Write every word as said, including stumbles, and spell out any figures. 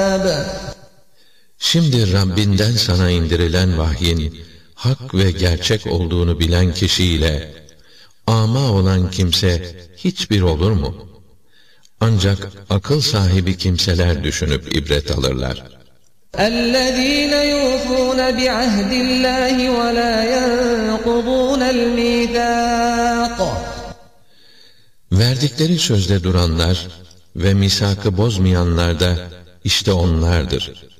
Şimdi Rabbinden sana indirilen vahyin hak ve gerçek olduğunu bilen kişiyle ama olan kimse hiçbir olur mu? Ancak akıl sahibi kimseler düşünüp ibret alırlar. اَلَّذ۪ينَ يُوفُونَ بِعَهْدِ اللّٰهِ وَلَا يَنْقُضُونَ الْمِيثَاقَ Verdikleri sözde duranlar ve misakı bozmayanlar da işte onlardır.